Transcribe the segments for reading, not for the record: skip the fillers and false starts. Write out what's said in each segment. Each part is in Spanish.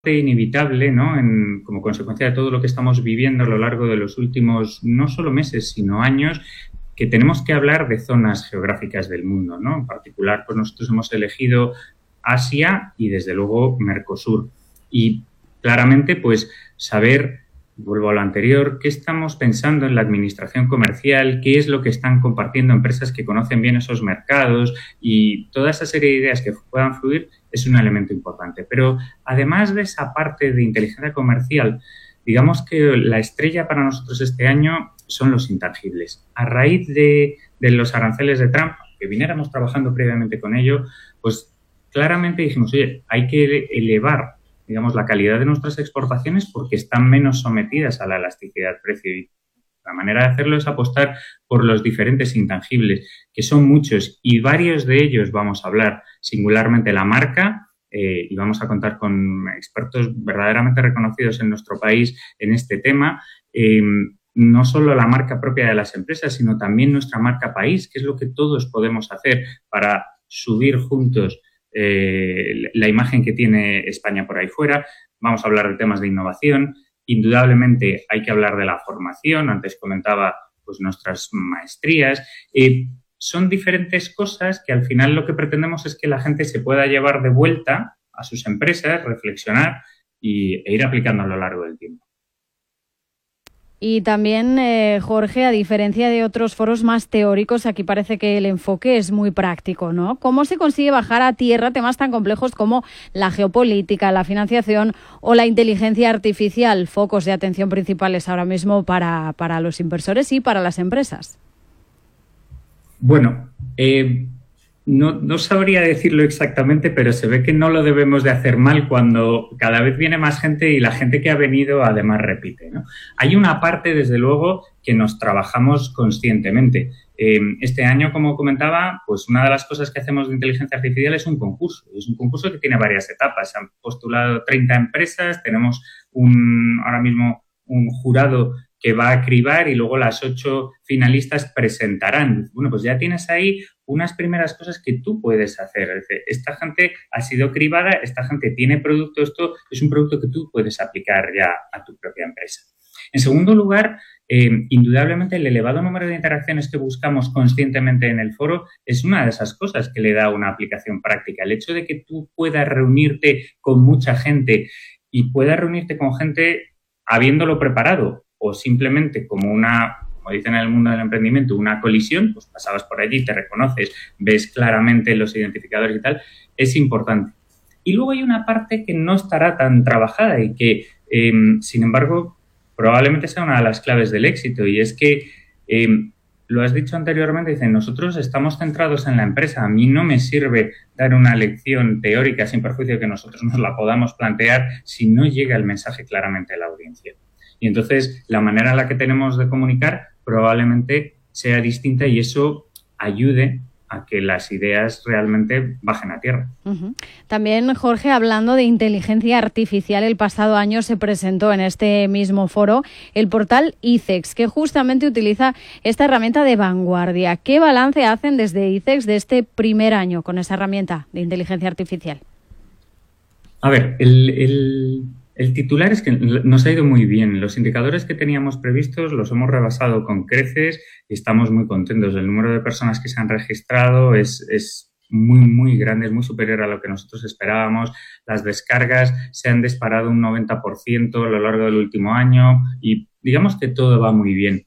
inevitable, ¿no? Como consecuencia de todo lo que estamos viviendo a lo largo de los últimos, no solo meses, sino años, que tenemos que hablar de zonas geográficas del mundo, ¿no? En particular, pues nosotros hemos elegido Asia y, desde luego, Mercosur. Y claramente, pues, saber, vuelvo a lo anterior, qué estamos pensando en la administración comercial, qué es lo que están compartiendo empresas que conocen bien esos mercados, y toda esa serie de ideas que puedan fluir es un elemento importante. Pero además de esa parte de inteligencia comercial, digamos que la estrella para nosotros este año son los intangibles. A raíz de los aranceles de Trump, que viniéramos trabajando previamente con ello, pues claramente dijimos, oye, hay que elevar, digamos, la calidad de nuestras exportaciones porque están menos sometidas a la elasticidad precio. Y la manera de hacerlo es apostar por los diferentes intangibles, que son muchos, y varios de ellos vamos a hablar, singularmente la marca, y vamos a contar con expertos verdaderamente reconocidos en nuestro país en este tema. No solo la marca propia de las empresas, sino también nuestra marca país, que es lo que todos podemos hacer para subir juntos la imagen que tiene España por ahí fuera. Vamos a hablar de temas de innovación. Indudablemente hay que hablar de la formación. Antes comentaba pues nuestras maestrías. Son diferentes cosas que al final lo que pretendemos es que la gente se pueda llevar de vuelta a sus empresas, reflexionar e ir aplicando a lo largo del tiempo. Y también, Jorge, a diferencia de otros foros más teóricos, aquí parece que el enfoque es muy práctico, ¿no? ¿Cómo se consigue bajar a tierra temas tan complejos como la geopolítica, la financiación o la inteligencia artificial, focos de atención principales ahora mismo para los inversores y para las empresas? Bueno, no sabría decirlo exactamente, pero se ve que no lo debemos de hacer mal cuando cada vez viene más gente y la gente que ha venido además repite, ¿no? Hay una parte, desde luego, que nos trabajamos conscientemente. Este año, como comentaba, pues una de las cosas que hacemos de inteligencia artificial es un concurso. Es un concurso que tiene varias etapas. Se han postulado 30 empresas, tenemos ahora mismo un jurado que va a cribar y luego las 8 finalistas presentarán. Bueno, pues ya tienes ahí unas primeras cosas que tú puedes hacer. Es decir, esta gente ha sido cribada, esta gente tiene producto, esto es un producto que tú puedes aplicar ya a tu propia empresa. En segundo lugar, indudablemente el elevado número de interacciones que buscamos conscientemente en el foro es una de esas cosas que le da una aplicación práctica. El hecho de que tú puedas reunirte con mucha gente y puedas reunirte con gente habiéndolo preparado, o simplemente como dicen en el mundo del emprendimiento, una colisión, pues pasabas por allí, te reconoces, ves claramente los identificadores y tal, es importante. Y luego hay una parte que no estará tan trabajada y que, sin embargo, probablemente sea una de las claves del éxito, y es que, lo has dicho anteriormente, dicen, nosotros estamos centrados en la empresa, a mí no me sirve dar una lección teórica sin perjuicio de que nosotros nos la podamos plantear si no llega el mensaje claramente a la audiencia. Y entonces la manera en la que tenemos de comunicar probablemente sea distinta y eso ayude a que las ideas realmente bajen a tierra. Uh-huh. También, Jorge, hablando de inteligencia artificial, el pasado año se presentó en este mismo foro el portal ICEX, que justamente utiliza esta herramienta de vanguardia. ¿Qué balance hacen desde ICEX de este primer año con esa herramienta de inteligencia artificial? A ver, el titular es que nos ha ido muy bien. Los indicadores que teníamos previstos los hemos rebasado con creces y estamos muy contentos. El número de personas que se han registrado es muy, muy grande, es muy superior a lo que nosotros esperábamos. Las descargas se han disparado un 90% a lo largo del último año y digamos que todo va muy bien.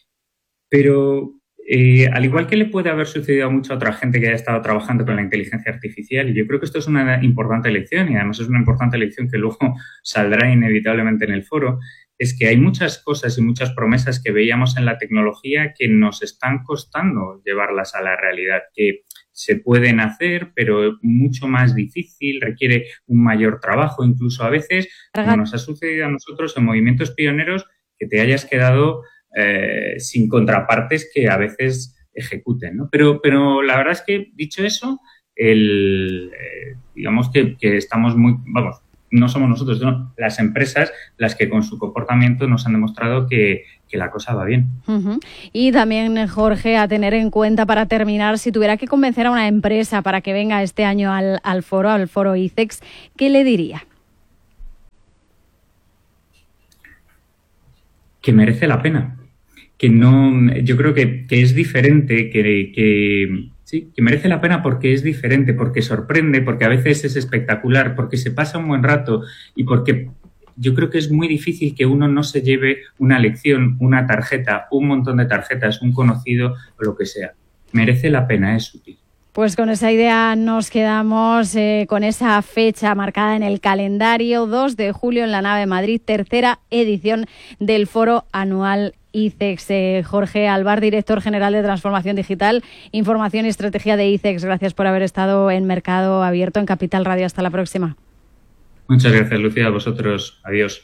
Pero al igual que le puede haber sucedido a mucha otra gente que haya estado trabajando con la inteligencia artificial, y yo creo que esto es una importante lección y además es una importante lección que luego saldrá inevitablemente en el foro, es que hay muchas cosas y muchas promesas que veíamos en la tecnología que nos están costando llevarlas a la realidad, que se pueden hacer, pero mucho más difícil, requiere un mayor trabajo, incluso a veces, como nos ha sucedido a nosotros en movimientos pioneros, que te hayas quedado sin contrapartes que a veces ejecuten, ¿no? Pero la verdad es que, dicho eso, digamos que estamos no somos nosotros, sino las empresas las que con su comportamiento nos han demostrado que la cosa va bien. Uh-huh. Y también, Jorge, a tener en cuenta para terminar, si tuviera que convencer a una empresa para que venga este año al foro ICEX, ¿qué le diría? que merece la pena. Que no, yo creo que es diferente, que merece la pena porque es diferente, porque sorprende, porque a veces es espectacular, porque se pasa un buen rato y porque yo creo que es muy difícil que uno no se lleve una lección, una tarjeta, un montón de tarjetas, un conocido o lo que sea. Merece la pena, es útil. Pues con esa idea nos quedamos, con esa fecha marcada en el calendario, 2 de julio en la nave Madrid, tercera edición del Foro Anual ICEX. Jorge Albar, director general de Transformación Digital, Información y Estrategia de ICEX. Gracias por haber estado en Mercado Abierto en Capital Radio. Hasta la próxima. Muchas gracias, Lucía. A vosotros. Adiós.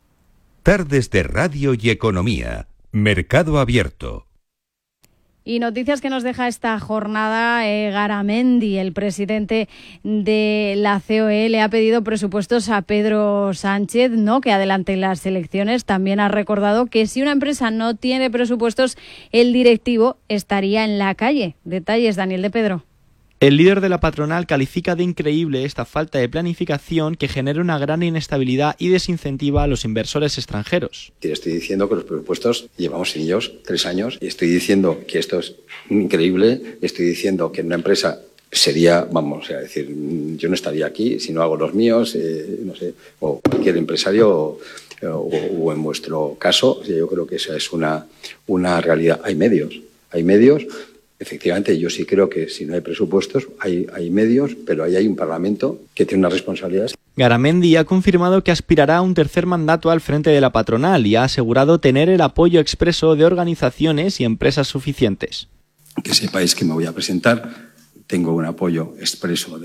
Tardes de Radio y Economía. Mercado Abierto. Y noticias que nos deja esta jornada. Garamendi, el presidente de la COE, le ha pedido presupuestos a Pedro Sánchez, no que adelante las elecciones. También ha recordado que si una empresa no tiene presupuestos, el directivo estaría en la calle. Detalles, Daniel de Pedro. El líder de la patronal califica de increíble esta falta de planificación que genera una gran inestabilidad y desincentiva a los inversores extranjeros. Estoy diciendo que los presupuestos llevamos sin ellos 3 años y estoy diciendo que esto es increíble. Estoy diciendo que en una empresa sería, decir, yo no estaría aquí si no hago los míos, o cualquier empresario o en vuestro caso. Yo creo que esa es una realidad. Hay medios. Efectivamente, yo sí creo que si no hay presupuestos, hay medios, pero ahí hay un Parlamento que tiene unas responsabilidades. Garamendi ha confirmado que aspirará a un tercer mandato al frente de la patronal y ha asegurado tener el apoyo expreso de organizaciones y empresas suficientes. Que sepáis que me voy a presentar. Tengo un apoyo expreso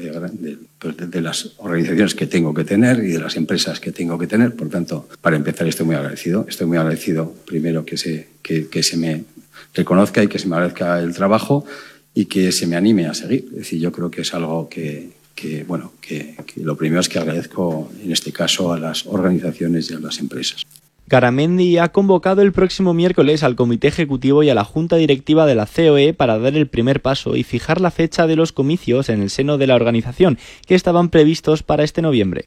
de las organizaciones que tengo que tener y de las empresas que tengo que tener. Por tanto, para empezar, estoy muy agradecido. Estoy muy agradecido, primero, que se me reconozca y que se me agradezca el trabajo y que se me anime a seguir. Es decir, yo creo que es algo que lo primero es que agradezco en este caso a las organizaciones y a las empresas. Garamendi ha convocado el próximo miércoles al Comité Ejecutivo y a la Junta Directiva de la COE para dar el primer paso y fijar la fecha de los comicios en el seno de la organización, que estaban previstos para este noviembre.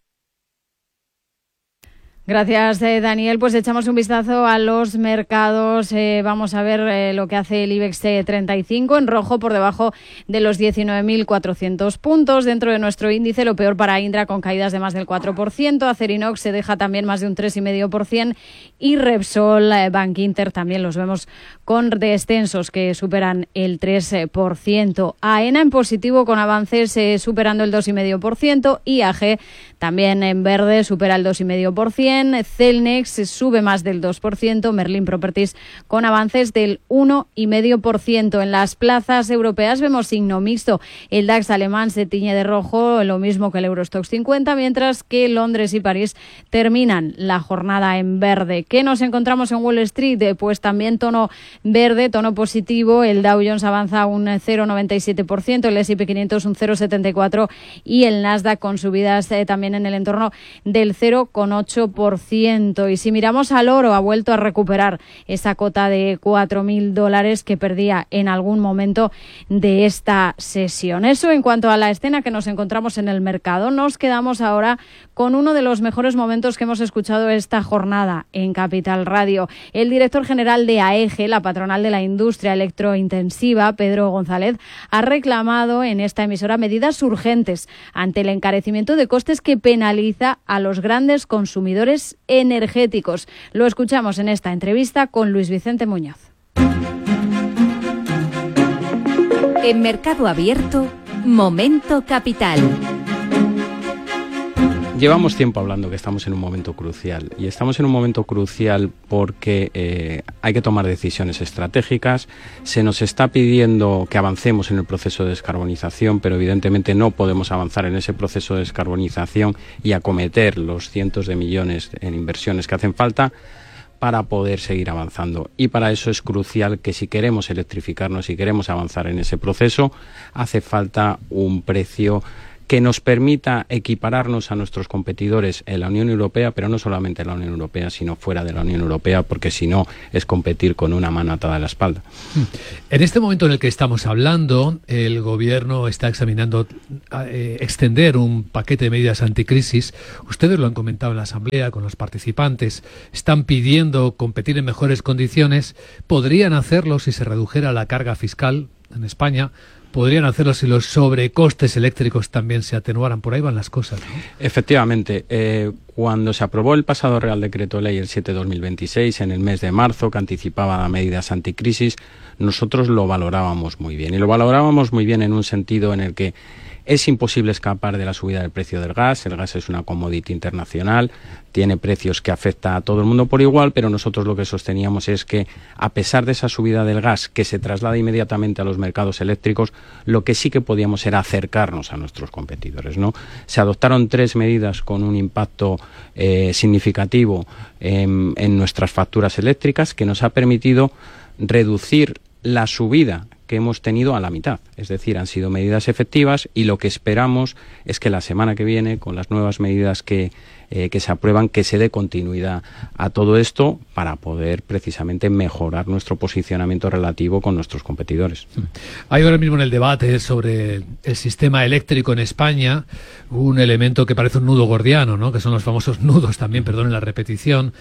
Gracias, Daniel. Pues echamos un vistazo a los mercados. Vamos a ver lo que hace el IBEX 35 en rojo por debajo de los 19.400 puntos. Dentro de nuestro índice, lo peor para Indra con caídas de más del 4%. Acerinox se deja también más de un 3,5%. Y Repsol, Bankinter también los vemos con descensos que superan el 3%. AENA en positivo con avances superando el 2,5%. IAG también en verde supera el 2,5%. Celnex sube más del 2%, Merlin Properties con avances del 1,5%. En las plazas europeas vemos signo mixto. El DAX alemán se tiñe de rojo, lo mismo que el Eurostoxx 50, mientras que Londres y París terminan la jornada en verde. ¿Qué nos encontramos en Wall Street? Pues también tono verde, tono positivo. El Dow Jones avanza un 0,97%, el S&P 500 un 0,74% y el Nasdaq con subidas también en el entorno del 0,8%. Y si miramos al oro, ha vuelto a recuperar esa cota de $4.000 que perdía en algún momento de esta sesión. Eso en cuanto a la escena que nos encontramos en el mercado. Nos quedamos ahora con uno de los mejores momentos que hemos escuchado esta jornada en Capital Radio. El director general de AEGE, la patronal de la industria electrointensiva, Pedro González, ha reclamado en esta emisora medidas urgentes ante el encarecimiento de costes que penaliza a los grandes consumidores energéticos. Lo escuchamos en esta entrevista con Luis Vicente Muñoz. En Mercado Abierto, Momento Capital. Llevamos tiempo hablando que estamos en un momento crucial y estamos en un momento crucial porque hay que tomar decisiones estratégicas. Se nos está pidiendo que avancemos en el proceso de descarbonización, pero evidentemente no podemos avanzar en ese proceso de descarbonización y acometer los cientos de millones en inversiones que hacen falta para poder seguir avanzando. Y para eso es crucial que si queremos electrificarnos y queremos avanzar en ese proceso, hace falta un precio que nos permita equipararnos a nuestros competidores en la Unión Europea, pero no solamente en la Unión Europea, sino fuera de la Unión Europea, porque si no es competir con una mano atada a la espalda. En este momento en el que estamos hablando, el Gobierno está examinando extender un paquete de medidas anticrisis. Ustedes lo han comentado en la Asamblea con los participantes. Están pidiendo competir en mejores condiciones. Podrían hacerlo si se redujera la carga fiscal en España. Podrían hacerlo si los sobrecostes eléctricos también se atenuaran. Por ahí van las cosas, ¿no? Efectivamente, cuando se aprobó el pasado Real Decreto Ley el 7/2026, en el mes de marzo, que anticipaba medidas anticrisis, nosotros lo valorábamos muy bien. Y lo valorábamos muy bien en un sentido en el que es imposible escapar de la subida del precio del gas. El gas es una commodity internacional, tiene precios que afecta a todo el mundo por igual, pero nosotros lo que sosteníamos es que, a pesar de esa subida del gas que se traslada inmediatamente a los mercados eléctricos, lo que sí que podíamos era acercarnos a nuestros competidores, ¿no? Se adoptaron 3 medidas con un impacto significativo en nuestras facturas eléctricas, que nos ha permitido reducir la subida que hemos tenido a la mitad. Es decir, han sido medidas efectivas, y lo que esperamos es que la semana que viene, con las nuevas medidas que se aprueban, que se dé continuidad a todo esto para poder precisamente mejorar nuestro posicionamiento relativo con nuestros competidores. Hay ahora mismo en el debate sobre el sistema eléctrico en España un elemento que parece un nudo gordiano, ¿no? Que son los famosos nudos también, perdonen la repetición,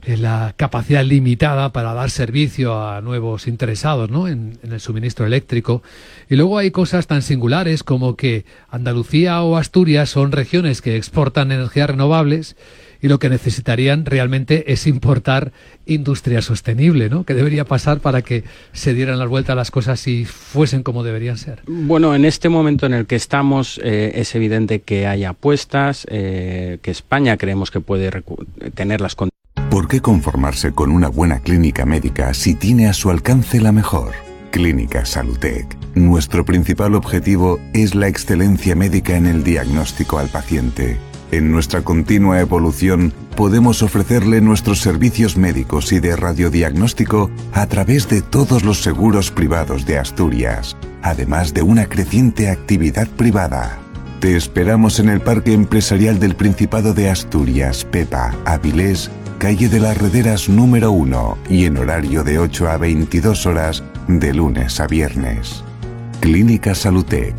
la capacidad limitada para dar servicio a nuevos interesados, ¿no? en el suministro eléctrico. Y luego hay cosas tan singulares como que Andalucía o Asturias son regiones que exportan energías renovables, y lo que necesitarían realmente es importar industria sostenible, ¿no? ¿Qué debería pasar para que se dieran las vueltas a las cosas y fuesen como deberían ser? Bueno, en este momento en el que estamos, es evidente que hay apuestas, que España creemos que puede tener las condiciones. ¿Por qué conformarse con una buena clínica médica si tiene a su alcance la mejor? Clínica Salutec. Nuestro principal objetivo es la excelencia médica en el diagnóstico al paciente. En nuestra continua evolución, podemos ofrecerle nuestros servicios médicos y de radiodiagnóstico a través de todos los seguros privados de Asturias, además de una creciente actividad privada. Te esperamos en el Parque Empresarial del Principado de Asturias, Pepa, Avilés, calle de las Rederas número 1, y en horario de 8 a 22 horas de lunes a viernes. Clínica Salutec,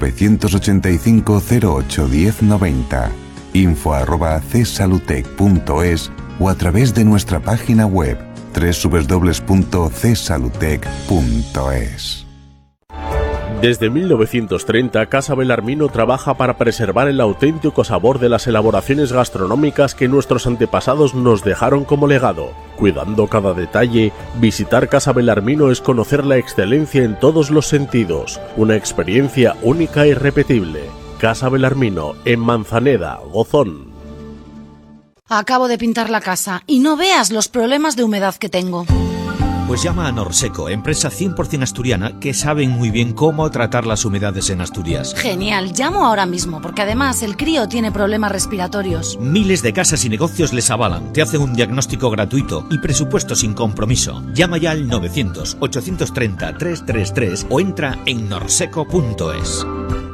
985 08 1090, info@csalutec.es o a través de nuestra página web www.csalutec.es. Desde 1930, Casa Belarmino trabaja para preservar el auténtico sabor de las elaboraciones gastronómicas que nuestros antepasados nos dejaron como legado. Cuidando cada detalle, visitar Casa Belarmino es conocer la excelencia en todos los sentidos, una experiencia única e irrepetible. Casa Belarmino, en Manzaneda, Gozón. Acabo de pintar la casa y no veas los problemas de humedad que tengo. Pues llama a Norseco, empresa 100% asturiana que saben muy bien cómo tratar las humedades en Asturias. Genial, llamo ahora mismo porque además el crío tiene problemas respiratorios. Miles de casas y negocios les avalan, te hacen un diagnóstico gratuito y presupuesto sin compromiso. Llama ya al 900-830-333 o entra en norseco.es.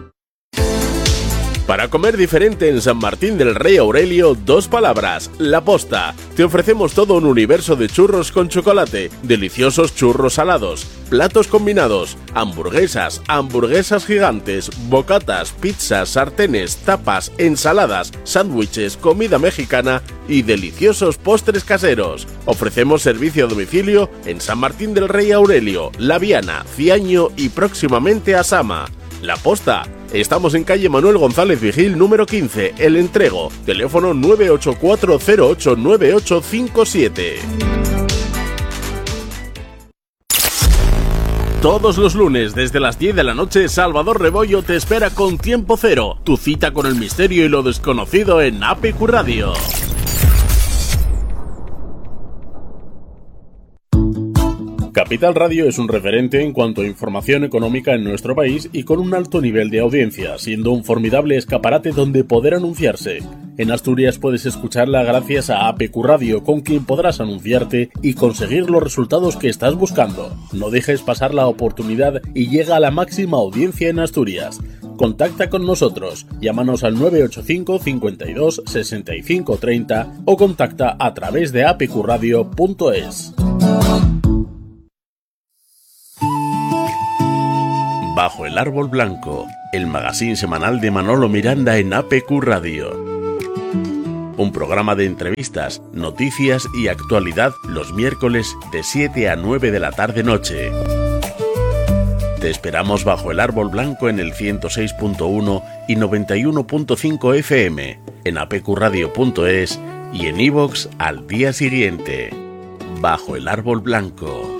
Para comer diferente en San Martín del Rey Aurelio, 2 palabras: La Posta. Te ofrecemos todo un universo de churros con chocolate, deliciosos churros salados, platos combinados, hamburguesas gigantes, bocatas, pizzas, sartenes, tapas, ensaladas, sándwiches, comida mexicana y deliciosos postres caseros. Ofrecemos servicio a domicilio en San Martín del Rey Aurelio, La Viana, Ciaño y próximamente a Sama. La Posta. Estamos en calle Manuel González Vigil, número 15, El Entrego. Teléfono 984089857. Todos los lunes, desde las 10 de la noche, Salvador Rebollo te espera con Tiempo Cero, tu cita con el misterio y lo desconocido en APQ Radio. Capital Radio es un referente en cuanto a información económica en nuestro país y con un alto nivel de audiencia, siendo un formidable escaparate donde poder anunciarse. En Asturias puedes escucharla gracias a APQ Radio, con quien podrás anunciarte y conseguir los resultados que estás buscando. No dejes pasar la oportunidad y llega a la máxima audiencia en Asturias. Contacta con nosotros. Llámanos al 985 52 65 30 o contacta a través de apqradio.es. Bajo el árbol blanco, el magazín semanal de Manolo Miranda en APQ Radio. Un programa de entrevistas, noticias y actualidad los miércoles de 7 a 9 de la tarde-noche. Te esperamos bajo el árbol blanco en el 106.1 y 91.5 FM, en apqradio.es y en iVoox al día siguiente. Bajo el árbol blanco.